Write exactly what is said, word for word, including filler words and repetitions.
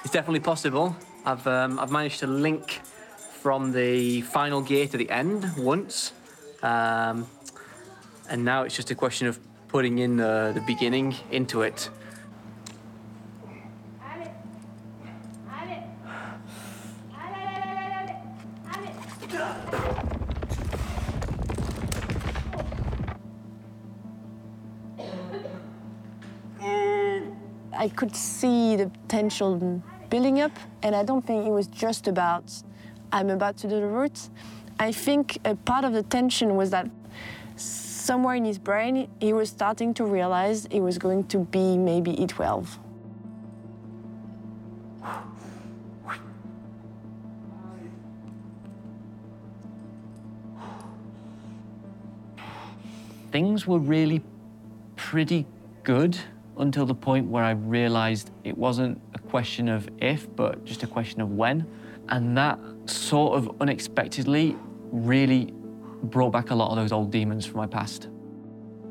It's definitely possible. I've, um, I've managed to link from the final gear to the end once. Um, and now it's just a question of putting in the, the beginning into it. I could see the potential building up, and I don't think it was just about I'm about to do the route. I think a part of the tension was that somewhere in his brain, he was starting to realize it was going to be maybe E twelve. Things were really pretty good until the point where I realized it wasn't a question of if, but just a question of when. And that sort of unexpectedly really brought back a lot of those old demons from my past.